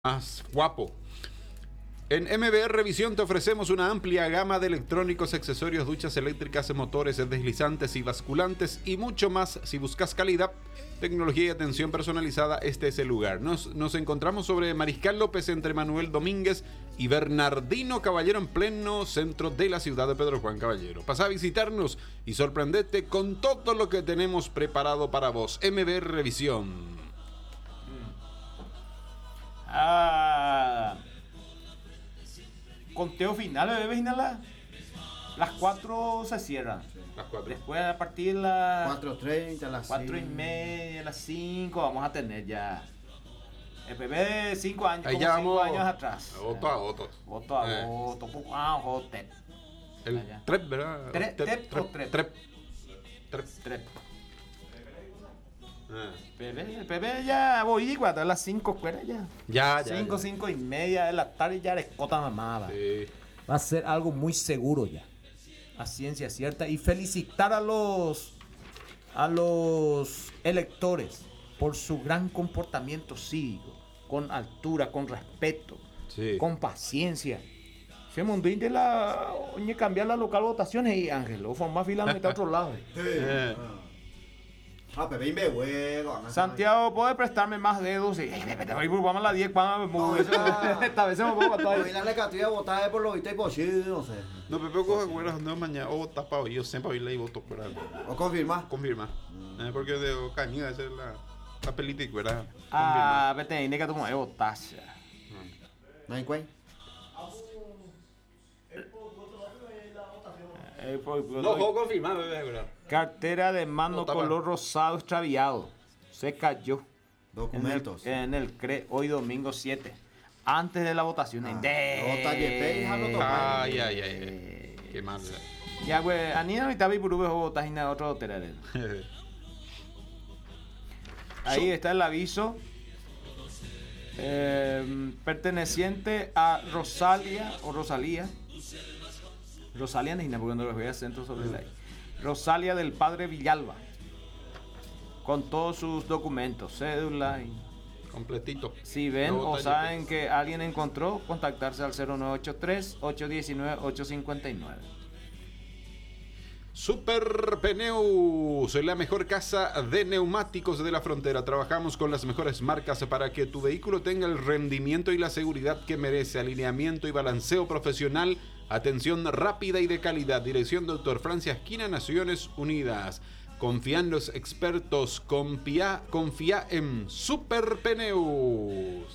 más guapo. En MBR Revisión te ofrecemos una amplia gama de electrónicos, accesorios, duchas eléctricas, motores, deslizantes y basculantes y mucho más. Si buscas calidad, tecnología y atención personalizada, este es el lugar. Nos encontramos sobre Mariscal López entre Manuel Domínguez y Bernardino Caballero en pleno centro de la ciudad de Pedro Juan Caballero. Pasa a visitarnos y sorprendete con todo lo que tenemos preparado para vos. MBR Revisión. Conteo final, bebé final. Las 4 se cierran. Las 4. Después a partir de las 4:30, las 4:30, las 5 vamos a tener ya. El bebé de 5 años, Ahí como ya 5 vamos años atrás. voto a voto. Voto a voto, poco a voto. El Allá. trep, ¿verdad? Trep o trep. Trep. El bebé ya voy igual, a las 5 fuera ya. Ya. 5:30 de la tarde ya de cota mamada. Sí. Va a ser algo muy seguro ya. A ciencia cierta. Y felicitar a los electores por su gran comportamiento cívico. Con altura, con respeto, Sí. con paciencia. Se mundín de la oye, cambiar la local votaciones y Ángel, o formar fila a mitad otro lado. Pepe y me huevo. Santiago, ¿puede prestarme más dedos? Sí. Vamos a la 10, vamos. Esta vez se me pongo todo. Hoy la que a votar por lo visto y posible, no sé. No, Pepe coge buenas no mañana o tapa hoy, yo siempre hoy y voto por algo. ¿O confirma? Confirma. Porque de caña esa es la película, ¿verdad? Ah, vete, tiene que tomar votación. ¿No hay cuál? No, confirmar, ¿verdad? Cartera de mano No, tapa. color rosado extraviado. Se cayó. Documentos. En el CRE hoy domingo 7. Antes de la votación. Ay. Qué mal. Ya, güey. Anina ahorita vi por votas y otro hotel. Ahí está el aviso. Perteneciente a Rosalía o Rosalía. Rosalía Nina, porque no los voy a acento sobre la I. Rosalía del Padre Villalba. Con todos sus documentos, cédula y... Completito. Si ven No, o talle, saben que alguien encontró, contactarse al 0983-819-859. Super Pneus, la mejor casa de neumáticos de la frontera. Trabajamos con las mejores marcas para que tu vehículo tenga el rendimiento y la seguridad que merece. Alineamiento y balanceo profesional, atención rápida y de calidad. Dirección Doctor Francia, esquina Naciones Unidas. Confía en los expertos, confía en Super Pneus.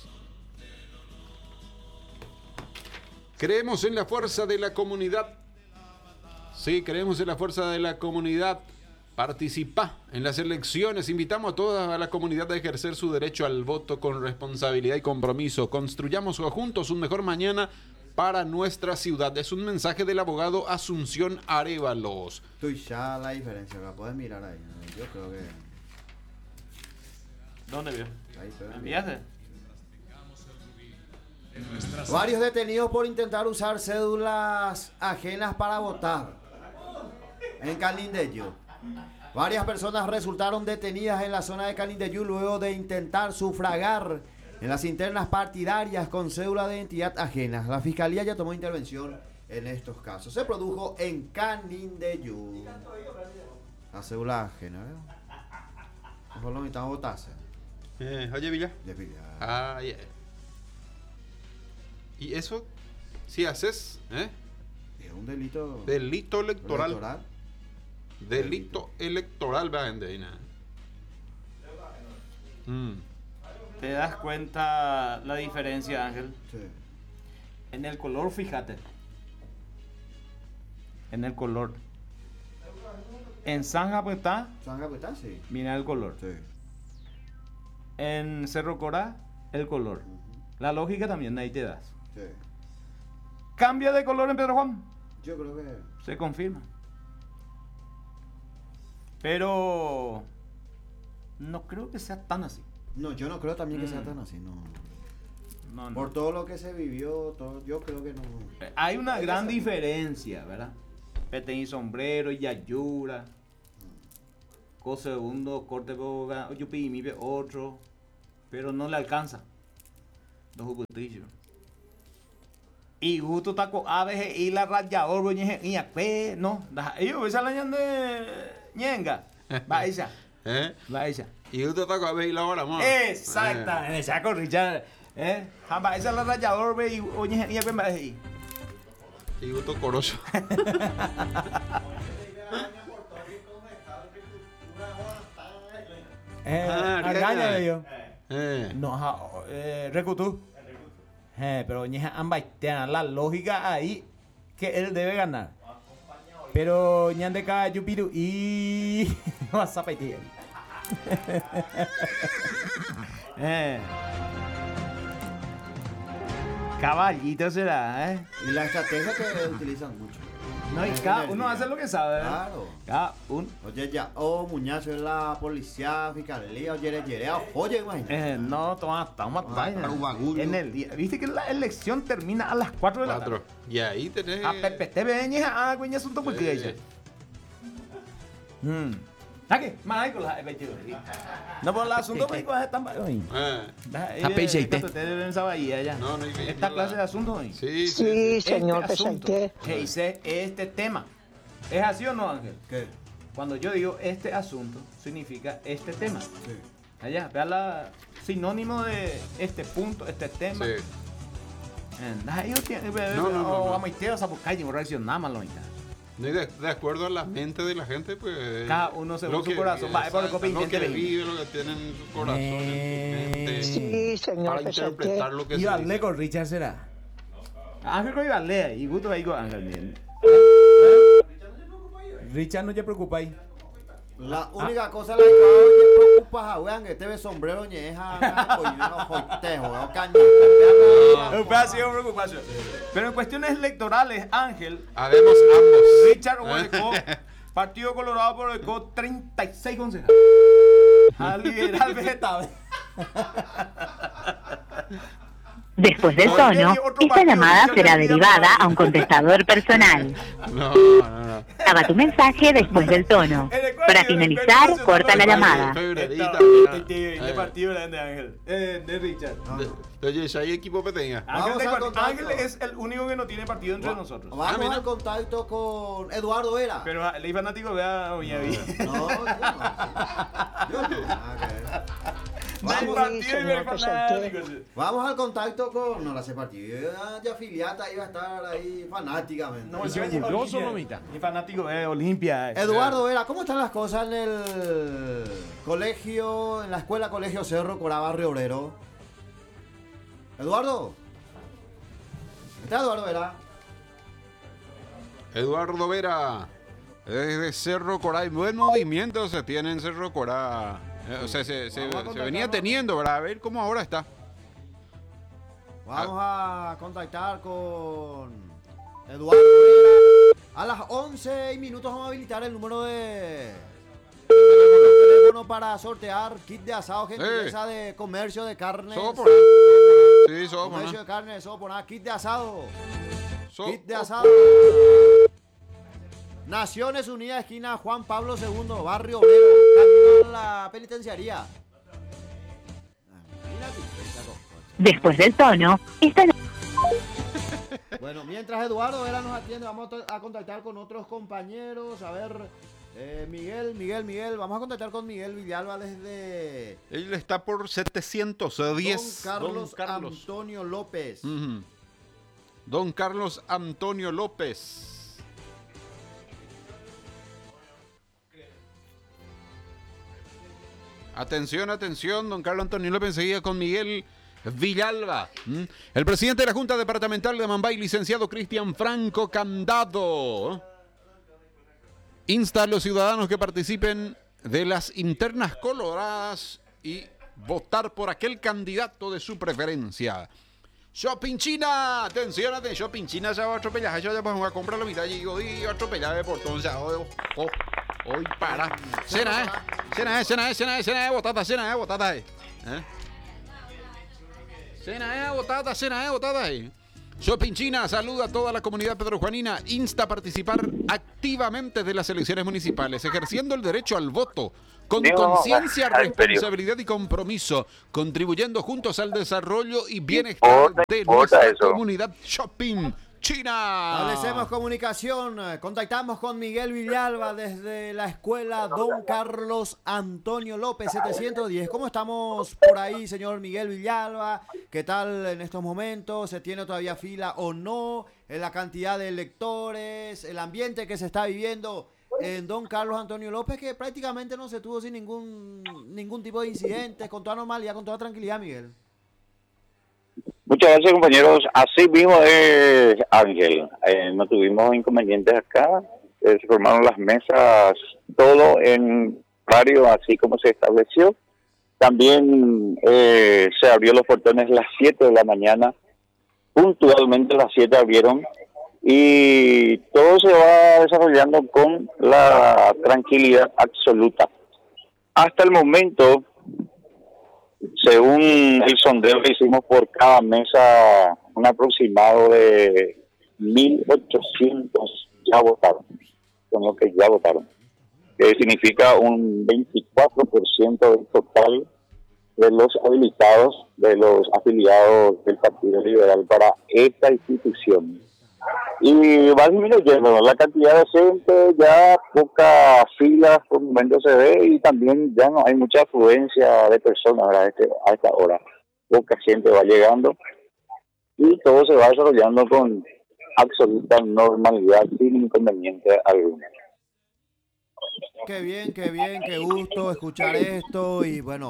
Creemos en la fuerza de la comunidad. Sí, creemos en la fuerza de la comunidad. Participa en las elecciones. Invitamos a toda la comunidad a ejercer su derecho al voto con responsabilidad y compromiso. Construyamos juntos un mejor mañana para nuestra ciudad. Es un mensaje del abogado Asunción Arévalos. Tú ya la diferencia, la puedes mirar ahí. Yo creo que. ¿Dónde vio? Ahí, pero- ¿Me enviaste? Varios detenidos por intentar usar cédulas ajenas para votar. En Canindeyú. Varias personas resultaron detenidas en la zona de Canindeyú luego de intentar sufragar en las internas partidarias con cédula de identidad ajena. La fiscalía ya tomó intervención en estos casos. Se produjo en Canindeyú. La cédula ajena, ¿verdad? Mejor lo necesitamos votarse. Oye, Villa. De pillar. Ah, yeah. Y eso, si haces, Es un delito. delito electoral. Delito electoral, va a vender. ¿Te das cuenta la diferencia, Ángel? Sí. En el color, fíjate. En el color. En San Japetá, ¿Sanga pues está? Sí. mira el color. Sí. En Cerro Corá, el color. La lógica también ahí te das. Sí. Cambia de color en Pedro Juan. Yo creo que. Se confirma. Pero no creo que sea tan así. No, yo no creo también que sea tan así, no. No, no. Por todo lo que se vivió, todo, yo creo que no. Hay una gran diferencia, ¿verdad? Pete y sombrero y yayura. Segundo, corte boga, yupi y otro. Pero no le alcanza. Dos juguetillos. Y justo está con aves y la rayador, boñeje, y acá, no, ellos, esa la de ñenga. Va esa. Va esa. Y usted está con la hora más. Exacta, esa con Richard. Va esa la rayador, ve, y oñeje, y acá me ahí. Y usted corocho. Argaña de ellos. No, recutú. Pero ñeja ambas tienen la lógica ahí que él debe ganar. Pero ñande ka yupiru y vas a pedir. Caballito será, Y la estrategia que utilizan mucho. No, y cada uno hace lo que sabe, Claro. Cada uno. Oye, ya, muñazo es la policía, fiscalía, oye, imagínate. No, estamos en el día. Viste que la elección termina a las 4 de la tarde. Y ahí tenés. A Pepe Beña, a Cuña Asunto porque ella. ¿Qué? Más con la no por el asunto porque están hoy. No, Esta clase de asuntos hoy. Sí, señor presidente. Que dice este tema. ¿Es así o no, Ángel? ¿Qué? Cuando yo digo este asunto, significa este tema. Sí. Allá, vea la sinónimo de este punto, este tema. Sí. No. Vamos a ir a Zapucayo, por reaccionar lo De acuerdo a la mente de la gente, pues. Cada uno según su corazón. Va, por el copín, lo que vive, lo que tiene en su corazón, en su mente. Sí, señor Para interpretar lo que se Iba a dice. leer con Richard será. Ángel con iba a leer y gusto ahí con Ángel. Richard no te preocupa ahí. La única cosa la que me preocupa, weón, que este sombrero ñeja, joitejo, caña. Ha sido preocupación. Pero en cuestiones electorales, Ángel, Habemos ambos. Richard Orecó, Partido Colorado Orecó, 36 concejales. Al liberal vegetal. Después del tono, esta llamada será derivada a un contestador personal. No. Graba tu mensaje después del tono. Para finalizar, corta la llamada. De partido de Ángel. De Richard. Oye, ya hay equipo pequeña. Ángel es el único que no tiene partido entre nosotros. Vamos al contacto con Eduardo Vera. Pero el fanático vea a Oñaví. No, yo no. Vamos al contacto con. No la sé partido. Ya afiliata iba a estar ahí fanáticamente. No, mi fanático es Olimpia. Eduardo Vera, ¿cómo están las cosas en el colegio, en la escuela Colegio Cerro Corá, Barrio Obrero? Eduardo. ¿Está Eduardo Vera? Eduardo Vera, desde Cerro Corá. Y buen movimiento se tiene en Cerro Corá. O sea, se venía teniendo, ¿verdad? A ver cómo ahora está. Vamos a contactar con Eduardo Vera. A las 11:00 vamos a habilitar el número de teléfono para sortear kit de asado, gentileza de comercio de carne. Soponá. Sí, Soponá. Comercio de carne de Soponá, kit de asado. Kit de Soponá. asado. Naciones Unidas, esquina Juan Pablo II, Barrio Obrero, camino a la penitenciaría. Después del tono, esta Bueno, mientras Eduardo Vera nos atiende, vamos a contactar con otros compañeros. A ver, Miguel, vamos a contactar con Miguel Villalba desde Él está por 710. Don Carlos Antonio López. Ujú. Don Carlos Antonio López. Atención, don Carlos Antonio López seguía con Miguel Villalba. El presidente de la Junta Departamental de Amambay, licenciado Cristian Franco Candado, insta a los ciudadanos que participen de las internas coloradas y votar por aquel candidato de su preferencia. Shopping China, atención, Shopping China ya va a atropellar, ya vamos a comprar la mitad y digo, atropellar de portón, ya, hoy para. Cena de botata, Cena de botata. Shopping China saluda a toda la comunidad pedrojuanina, insta a participar activamente de las elecciones municipales, ejerciendo el derecho al voto, con conciencia, responsabilidad y compromiso, contribuyendo juntos al desarrollo y bienestar de nuestra comunidad. Shopping China. Establecemos comunicación, contactamos con Miguel Villalba desde la escuela Don Carlos Antonio López 710. ¿Cómo estamos por ahí, señor Miguel Villalba? ¿Qué tal en estos momentos? ¿Se tiene todavía fila o no? La cantidad de electores, el ambiente que se está viviendo en Don Carlos Antonio López, que prácticamente no se tuvo sin ningún tipo de incidentes, con toda normalidad, con toda tranquilidad, Miguel. Muchas gracias, compañeros. Así mismo es, Ángel. No tuvimos inconvenientes acá. Se formaron las mesas, todo en horario así como se estableció. También se abrió los portones a las 7 de la mañana. Puntualmente a las 7 abrieron. Y todo se va desarrollando con la tranquilidad absoluta. Hasta el momento, según el sondeo que hicimos por cada mesa, un aproximado de 1.800 ya votaron, con lo que ya votaron, que significa un 24% del total de los habilitados, de los afiliados del Partido Liberal para esta institución. Y va disminuyendo la cantidad de gente, ya pocas filas por momento se ve, y también ya no hay mucha afluencia de personas a esta hora. Poca gente va llegando y todo se va desarrollando con absoluta normalidad, sin inconveniente alguno. Qué bien, qué gusto escuchar esto. Y bueno,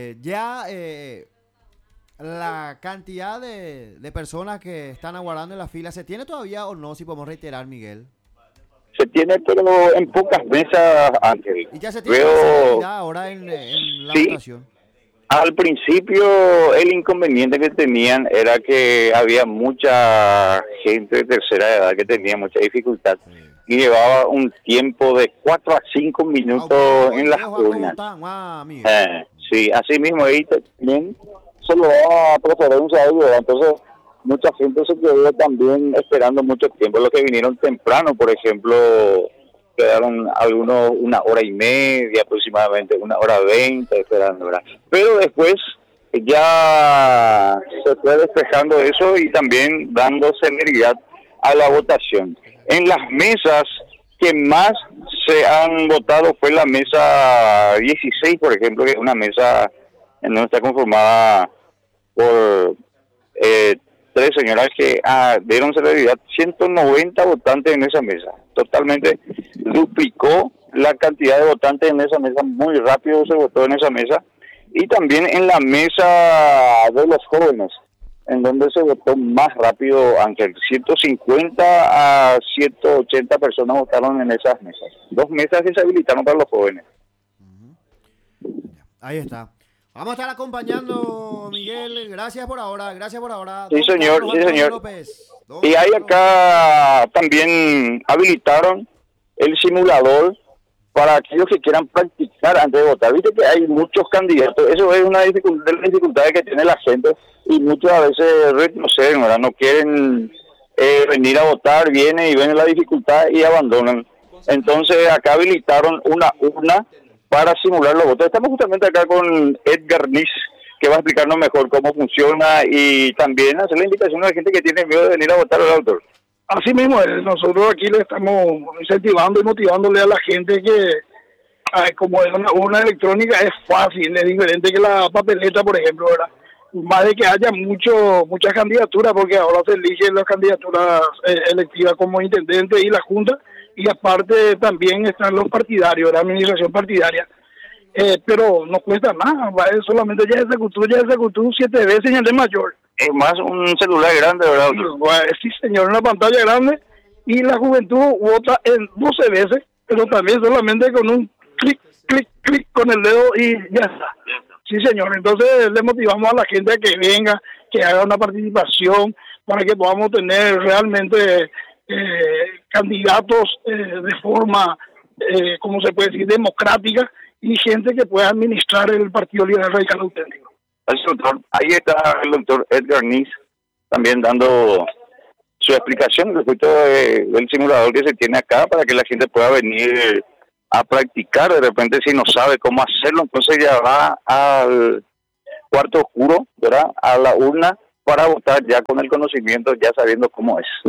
la cantidad de personas que están aguardando en la fila, ¿se tiene todavía o no? Si podemos reiterar, Miguel. Se tiene, pero en pocas mesas, Ángel. ¿Y ya se tiene seguridad ahora en la votación? Al principio el inconveniente que tenían era que había mucha gente de tercera edad que tenía mucha dificultad y llevaba un tiempo de 4 a 5 minutos en las urnas. Sí, así mismo ahí también se le da preferencia a ellos, entonces mucha gente se quedó también esperando mucho tiempo. Los que vinieron temprano, por ejemplo, quedaron algunos 1 hora y media aproximadamente, 1 hora 20 esperando, ¿verdad? Pero después ya se fue despejando eso y también dando celeridad a la votación. En las mesas que más se han votado fue la mesa 16, por ejemplo, que es una mesa en donde está conformada por 3 señoras que dieron celeridad. 190 votantes en esa mesa, totalmente duplicó la cantidad de votantes en esa mesa, muy rápido se votó en esa mesa. Y también en la mesa de los jóvenes, en donde se votó más rápido, Ángel. 150 a 180 personas votaron en esas mesas. 2 mesas que se habilitaron para los jóvenes. Ahí está. Vamos a estar acompañando, Miguel. Gracias por ahora. Sí, señor. López. Y ahí acá también habilitaron el simulador para aquellos que quieran practicar antes de votar. Viste que hay muchos candidatos. Eso es una de las dificultades que tiene la gente, y muchos a veces retroceden, ¿verdad? No quieren venir a votar, vienen y ven la dificultad y abandonan. Entonces acá habilitaron una urna para simular los votos. Estamos justamente acá con Edgar Nis, que va a explicarnos mejor cómo funciona y también hacer la invitación a la gente que tiene miedo de venir a votar al autor. Así mismo, nosotros aquí le estamos incentivando y motivándole a la gente que, como es una urna electrónica, es fácil, es diferente que la papeleta, por ejemplo, ¿verdad? Más de que haya muchas candidaturas, porque ahora se eligen las candidaturas electivas como intendente y la junta, y aparte también están los partidarios, la administración partidaria. Pero no cuesta nada, solamente ya ejecutó 7 veces en el de mayor. Es más un celular grande, ¿verdad? Sí, señor, una pantalla grande, y la juventud vota en 12 veces, pero también solamente con un clic con el dedo y ya está. Sí, señor, entonces le motivamos a la gente a que venga, que haga una participación para que podamos tener realmente candidatos de forma, ¿cómo se puede decir?, democrática, y gente que pueda administrar el Partido Liberal Radical Auténtico. Ahí está el doctor Edgar Nis también dando su explicación respecto del simulador que se tiene acá para que la gente pueda venir a practicar. De repente, si no sabe cómo hacerlo, entonces ya va al cuarto oscuro, ¿verdad? A la urna para votar ya con el conocimiento, ya sabiendo cómo es.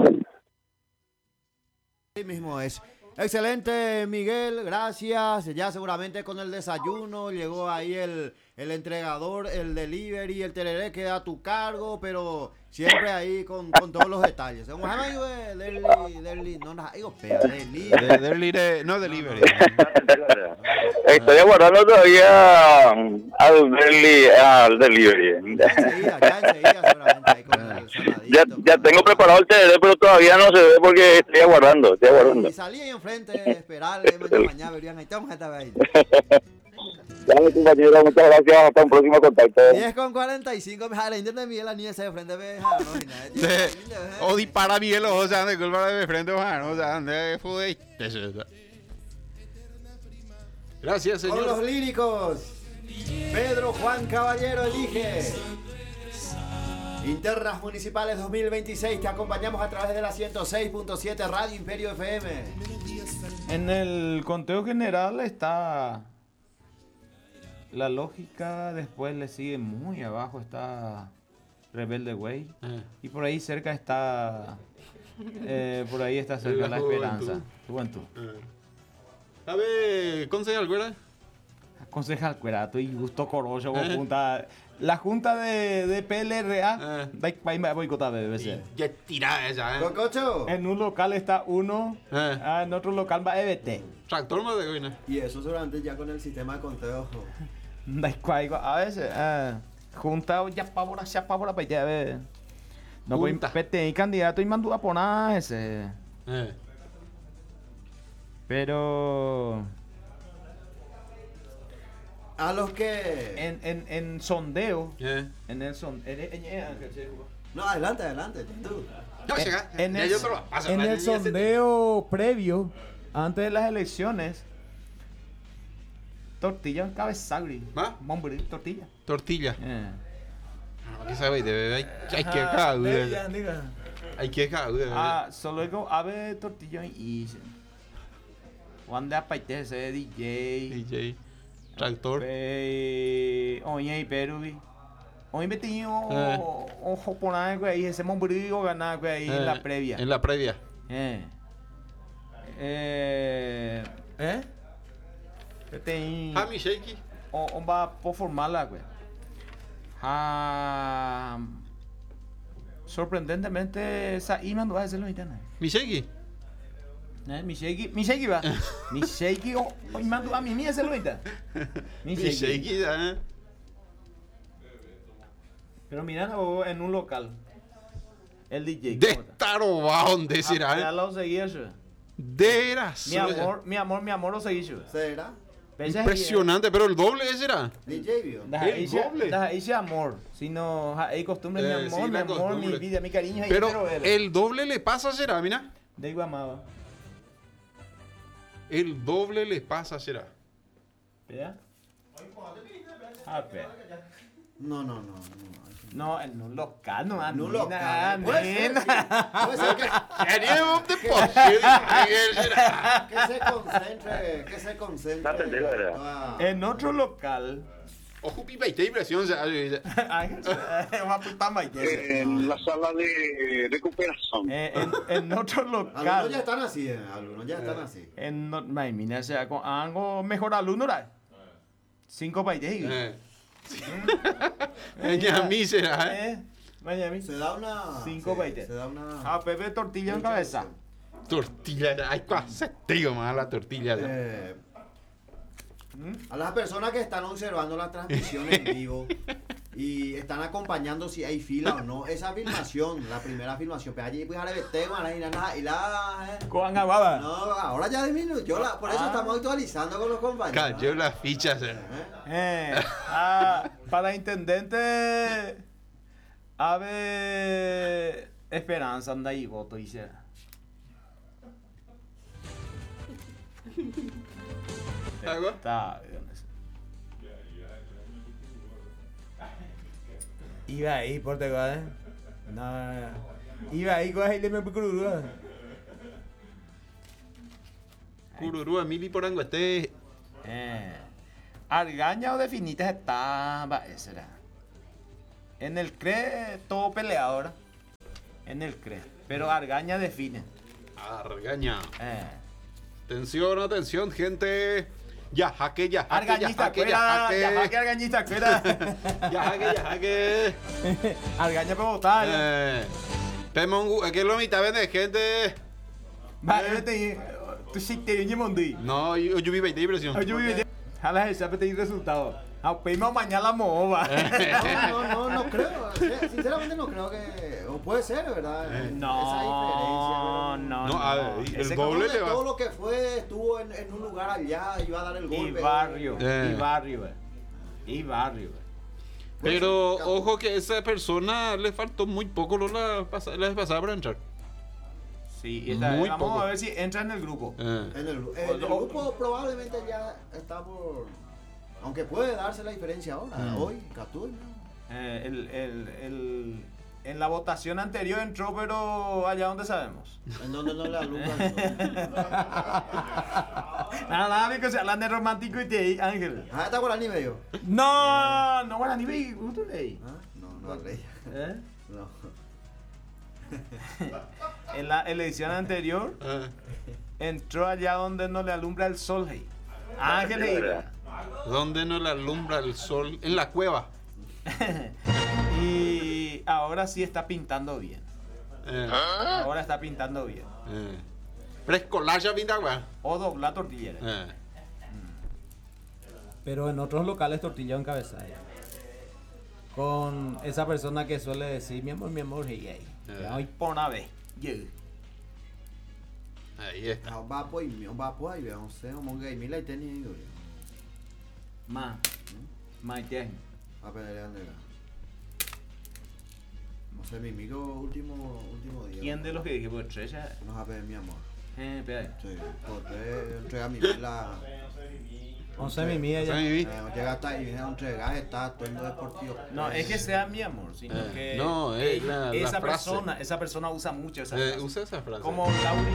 Así mismo es. Excelente, Miguel, gracias. Ya seguramente con el desayuno llegó ahí el entregador, el delivery, el tereré queda a tu cargo, pero siempre ahí con todos los detalles. No delivery. Estoy aguardando todavía al delivery. Ya enseguida seguramente ahí con el saladito. Ya tengo preparado el tereré, pero todavía no se ve porque estoy aguardando. Y salí ahí enfrente, esperarle, mañana verían ahí, estamos esta vez. Dale, compañero, muchas gracias, hasta un próximo contacto. 10:45, me la internet de Miguel, la niña se de frente, o dispara Miguel, o sea, de culpa de frente, o sea, ande fue. Gracias, señor. Con los líricos, Pedro Juan Caballero elige Internas Municipales 2026. Te acompañamos a través de la 106.7 Radio Imperio FM. En el conteo general está La Lógica, después le sigue muy abajo está Rebelde Way y por ahí cerca está cerca La Esperanza. Juventud. ¿Sabe, concejal, verdad? Concejal Cuerato y Gusto Corocho junta. La junta de PLRA va a boicotar BBC. Ya tirada esa, Cococho. En un local está uno, en otro local va EBT. Tractor más de buena. Y eso seguramente ya con el sistema de conteo. A veces, junta ya pavora, para allá, ve. No voy a pedir candidato y mandó a poner ese. Pero a los que en sondeo, en el no, adelante, tú. En el sondeo previo, antes de las elecciones, tortilla en cabezagri. Mombrí, tortilla. Tortilla. ¿Qué sabéis de bebé? Hay que cagar. Hay que cagar. Solo digo, ave tortilla y Juan de Apaite, ese DJ. Tractor. Oye, Peruvi. Hoy me tenía ojo por algo ahí, ese mombrío ganar ahí en la previa. En la previa. Mi shaky. O va por formarla, güey. Sorprendentemente, esa iman va a hacerlo internet. Mi shaky. Mi shaky va. Mi shaky hoy mando a mí hacerlo internet. Mi shaky. Pero mira, en un local. El DJ. De estar robado, ¿dónde será? Ya lo seguí eso. De veras. Mi amor, lo seguí yo. ¿Será? Impresionante, pero el doble ese era. DJ vio. El doble. Ese amor. Si no, hay costumbre, mi amor, mi vida, mi cariño. Pero el doble le pasa, será, mira. De Iguamaba. El doble le pasa, será. ¿Ya? No, en un local, no, en un local. Puede ser que se concentre. En otro local. Ojo, pipa, y te impresión. En la sala de recuperación. En otro local. Algunos ya están así. Mira, sea, con algo mejor alumno, ¿verdad? 5 países. Miami será, Miami. Se da una 5 países. Se da una a Pepe tortilla en cabeza. Tortilla, hay casi digo más la tortilla. A las personas que están observando la transmisión en vivo y están acompañando si hay fila o no, esa filmación, la primera filmación, pero allí pues con aguada. No, ahora ya disminuyó, por eso estamos actualizando con los compañeros. Cayó las fichas. Para intendente Ave Esperanza anda y voto dice. Está iba ahí por te no. Iba ahí con ahí le me cururúa. Cururú, Emili Poranguete. Argaña o Definitas está. Ese era. En el CRE todo peleador. En el CRE. Pero Argaña define. Argaña. Atención, gente. Ya, jaque, ya. Argañista, cuera. Ya, jaque, argañista, cuera. Ya, jaque. Argaña para votar. Pemongu, aquí lo mitad vende gente. Vale, tú sí te viene Mondi. No, yo vivo de impresión. Yo vivo de. Jala esa te resultado. A peima mañana moba. No creo. Sinceramente no creo que. O puede ser, ¿verdad? Esa diferencia. No. A ver, el doble le va. Todo lo que fue, estuvo en un lugar allá, iba a dar el golpe. Y barrio. Pero ojo que a esa persona le faltó muy poco la vez pasada para entrar. Sí, muy vamos poco. a ver si entra en el grupo. En el grupo probablemente ya está por. Aunque puede darse la diferencia ahora. Hoy, Catuy, ¿no? En la votación anterior entró, pero allá donde sabemos. En donde no le alumbra. Nada, que se hablan de romántico y te Ángel. Está Guaraní medio. No, Guaraní medio. No, rey. No. En la elección anterior entró allá donde no le alumbra el sol. Hey. Ángel. Donde no le alumbra el sol. En la cueva. Y ahora sí está pintando bien. Ahora está pintando bien. Preescolar ya pinta, güey. O dobla tortillera. Pero en otros locales tortilla en cabeza. Con esa persona que suele decir, mi amor, hey. Hoy por una vez. Ahí está. Va pues ahí, veamos, vamos a mil ahí tenía. Ma tiene. A pelear de no sé, mi amigo último día. ¿Quién de los que dije? Pues tres ya. Nos va a pedir mi amor. Espera. Sí, porque entrega mi vela. 11 mi mía ya. Llega hasta ahí, entregar, está actuando deportivo. No, es que sea mi amor, sino que. No, es la frase. Esa persona usa mucho esa frase. Usa esa frase. Como Lauri.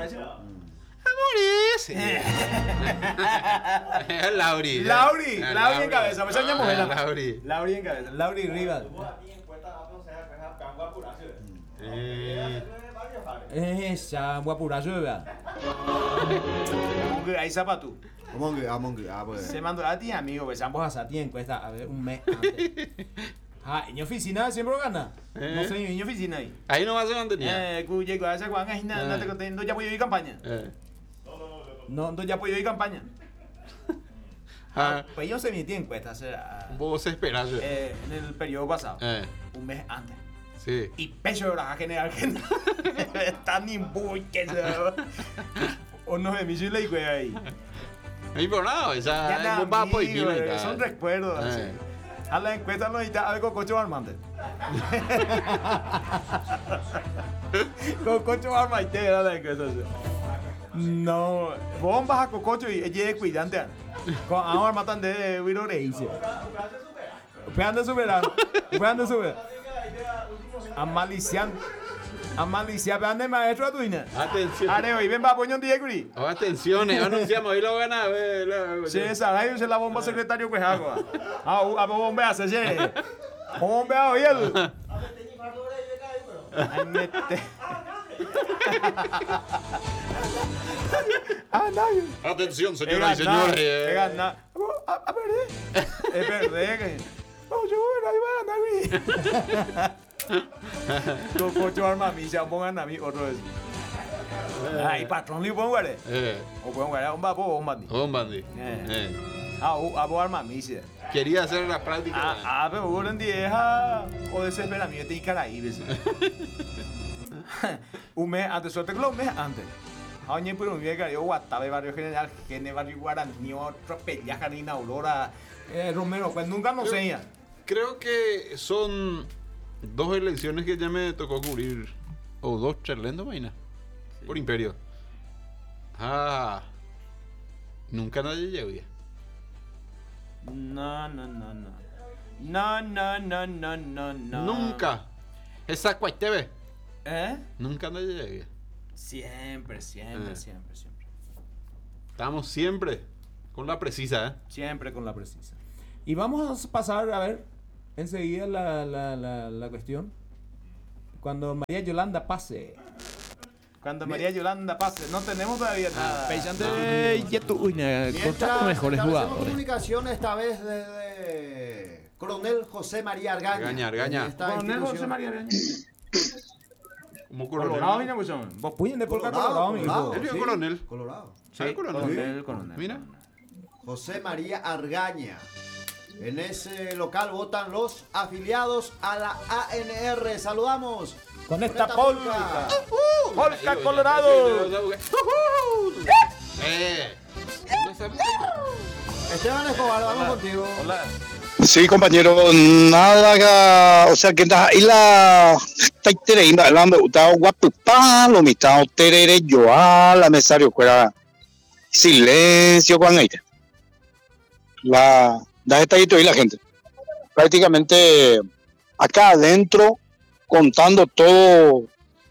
Lauri. Lauri en cabeza, me enseña mujer. Lauri en cabeza. Lauri Rivas. Esa guapurazo, ¿verdad? Ahí zapato. Pues. Se mandó a ti, amigo, pues Vamos a hacer ti encuesta a ver un mes antes. En oficina siempre gana. No sé, en oficina ahí. Ahí nomás se mantenía. Cuye, con esa guanga, no te conté, no ya puedo ir campaña. No ya puedo ir campaña. Pues yo se metí en encuesta Vos esperás. en el periodo pasado, un mes antes. Sí. Y pecho de la general que están imbuques. O no me hizo la idea ahí. No hay por nada, esa es bomba pues mira. Son recuerdos. Así. A la encuesta no necesita algo cocho armante. Con cocho armante era la encuesta. No, vos vas a cococho y ella es cuidante. Con ahora matan de Wiro Reise. Esperando superar. A malicia, vean de maestro a tu ina. Atención. Areo, y ven va poñón de Eguri. Atención, anunciamos, ahí lo gana. Sí, esa radio es la bomba secretario que es agua. A bomba hace, sí. Bomba, oye. Atención, señoras y señores. A ver, es verdad. No, yo no cocho arma a mí, se pongan a mí otra vez. Ay, patrón, le pongo guarde. O pongo guarde, un bandi. A vos arma a mí, sí. Quería hacer la práctica. Pero vos en dieja o desesperamiento y caraí, ¿ves? Un mes antes, suerte que un mes antes. Año por un día que yo guatabe barrio general, Gene barrio Guaraní, otro pellaja ni Aurora, Romero, pues nunca nos enseñan. Creo que son 2 elecciones que ya me tocó cubrir, o 2 charlando, vaina, sí. Por Imperio. Nunca nadie llegó ya. No. Nunca. Esa cuaitebe. Nunca no llegué. Siempre. Estamos siempre con la precisa, Siempre con la precisa. Y vamos a pasar a ver enseguida la cuestión. Cuando María Yolanda pase. María Yolanda pase. No tenemos todavía nada. Mientras mejores establecemos jugadores. comunicación esta vez desde Coronel José María Argaña. Argaña. Esta Coronel José institución. María Argaña. Como Colorado, coronel. mira, pues son. Vos pueden de por Colorado, Colorado, amigo. Colorado. Él vio Sí. coronel. Colorado. ¿Sabe coronel? Coronel. Mira. José María Argaña. En ese local votan los afiliados a la ANR. Saludamos. Con esta polka. Polka Colorado. Esteban Escobar, vamos contigo. Hola. Sí, compañero, nada, o sea que ahí la taitereina, la me gustaba guapupá, lo mitad terere yo a la mesario fuera silencio con ahí. Da esta ahí la gente. Prácticamente acá adentro, contando todo,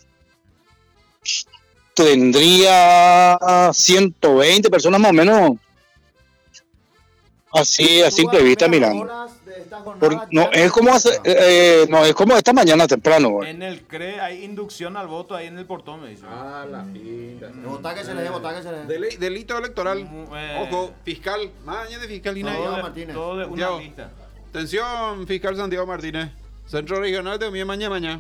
tendría 120 personas más o menos. Así a simple vista mirando. No es como esta mañana temprano. En el CRE hay inducción al voto ahí en el portón, me dice. La pinta. Votar que se le dé. Delito electoral. Ojo, fiscal. Maña de fiscalina. Todo de una Santiago. lista. Atención, fiscal Santiago Martínez. Centro Regional de Unión Maña.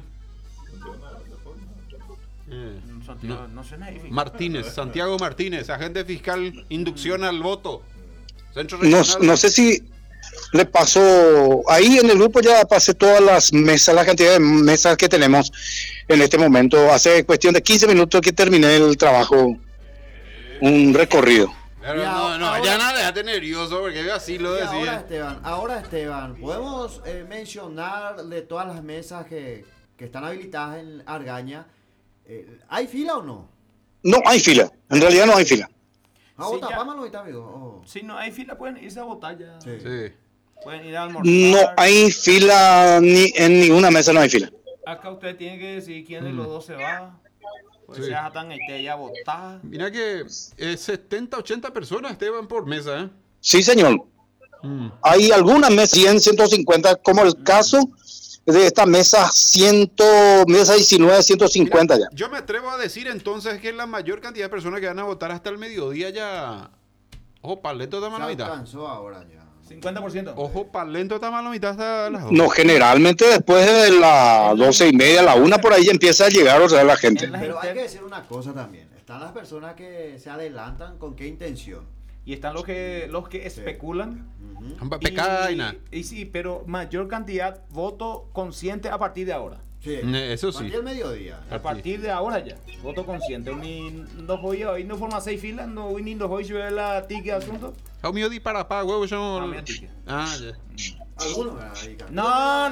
Santiago, no suena ahí. Santiago Martínez, agente fiscal, inducción al voto. Centro No Regional. sé si le pasó, ahí en el grupo ya pasé todas las mesas, la cantidad de mesas que tenemos en este momento. Hace cuestión de 15 minutos que terminé el trabajo, un recorrido. Pero Y ahora- ya nada, déjate nervioso porque yo así lo Y decía. ahora Esteban, ¿podemos mencionar de todas las mesas que están habilitadas en Argaña? ¿Hay fila o no? No hay fila, en realidad no hay fila. ¿A Sí, votar? ya. Pámalo ahorita, amigo. Si no hay fila, pueden irse a votar ya. Sí. Sí. Pueden ir a almorzar. No hay fila, ni en ninguna mesa no hay fila. Acá usted tiene que decir quién de los dos se va. Pues Sí. se tan ya a votar. Mira que 70, 80 personas, Esteban, por mesa, ¿eh? Sí, señor. Hay algunas mesas, 100, 150, como el caso de esta mesa, mesa 19, 150 ya. Yo me atrevo a decir entonces que la mayor cantidad de personas que van a votar hasta el mediodía ya... Ojo, palento está Se mal la mitad. alcanzó ahora ya. 50%. Ojo, palento está mal la mitad hasta las 2. No, generalmente después de las 12:30, la 1 por ahí empieza a llegar otra vez la gente. En las Pero hay inter- que decir una cosa también. Están las personas que se adelantan con qué intención. Y están los que especulan. Pecaina. Y sí, pero mayor cantidad voto consciente a partir de ahora. Sí. Eso A sí. partir del mediodía. A partir de ahora ya. Voto consciente. Ni no voy hoy no forma 6 filas, no voy ni no voy a la tique asunto. Ah, mío di para pa, huevo, yo Ah, no... mira, tique. Ah, ya. Algunos, ¿verdad? Ahí, No.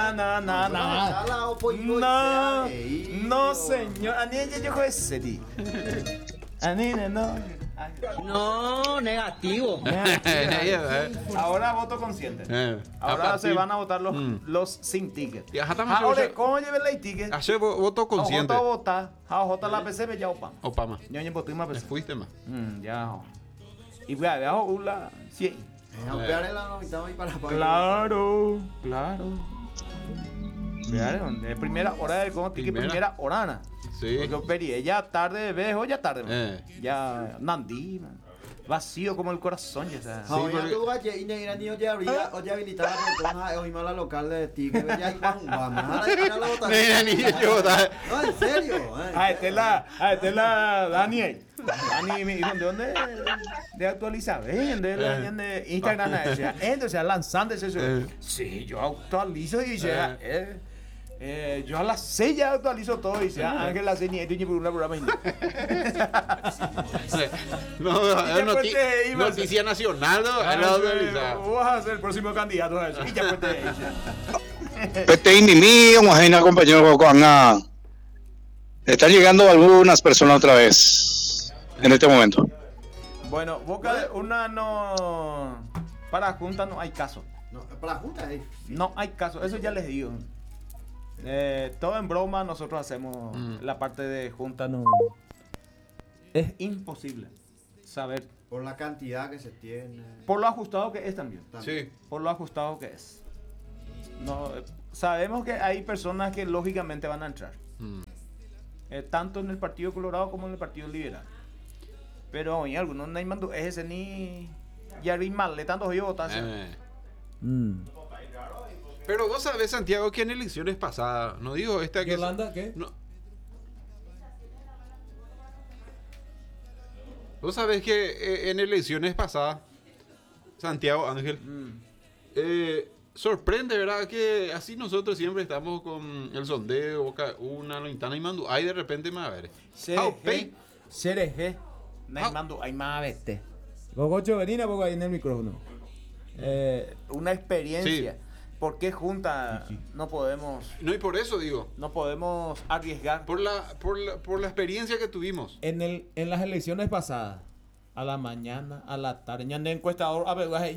No, señor. Anilla yo juez seri. Anina, no. No, negativo. Ahora voto consciente. Ahora se van a votar los sin ticket. Y ajá, también Ahora, se- ¿cómo lleven la ticket? Hace voto consciente. Voto votar. Votar la PC ya opa. Opama. Yo ni voté más Me PC. fuiste más. Ya. Y voy a dejar una. Sí. Ampliar en la mitad y para Claro. Es primera hora del como ticket, primera horana. Sí. Porque peri, ya tarde viejo, ya tarde. Man. Eh. Ya Nandi, man. Vacío como el corazón, ya sabes. Ahora tú vas a ir a niño ya abría o ya habilitar la hoy la local de Tigre ya hay Juan vamos. Mira, ni yo votar. No, en serio. Esta es la Daniel. Dani me dijo, ¿de dónde? De actualizar, de Instagram. Entonces, lanzando eso. Sí, yo actualizo y decía, yo a las 6 ya actualizo todo y decía, Ángel la seña y por una programa. No, noticia nacional, ¿no? Vas a ser el próximo candidato a eso. Y ya pues Este mío, imagina compañero, están llegando algunas personas otra vez en este momento. Bueno, Boca una no. Para Junta no hay caso. No, para Junta es No hay caso, eso ya les digo. Todo en broma, nosotros hacemos la parte de junta, no. Es imposible saber. Por la cantidad que se tiene. Por lo ajustado que es también. Sí. Por lo ajustado que es. No, sabemos que hay personas que lógicamente van a entrar. Tanto en el Partido Colorado como en el Partido Liberal. Pero oye, algunos no hay mando. Ese ni. Ya vi mal, de tantos yo votación. Pero vos sabés, Santiago, que en elecciones pasadas, no digo esta que... ¿Yolanda qué? No. Vos sabés que en elecciones pasadas, Santiago Ángel, sorprende, ¿verdad? Que así nosotros siempre estamos con el sondeo, Boca Una, Lointana y Mandu. Ahí de repente más a ver. Cereje. Mando, hay más a verte. Gogocho, venina poco ahí en el micrófono. Una experiencia. ¿Por qué junta no podemos? No, y por eso digo. No podemos arriesgar. Por la experiencia que tuvimos. En las elecciones pasadas, a la mañana, a la tarde, ya en el encuestador, a ver,